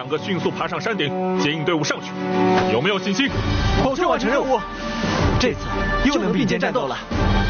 两个迅速爬上山顶，接应队伍上去。有没有信心？ 保证完成任务。这次又能并肩战斗了。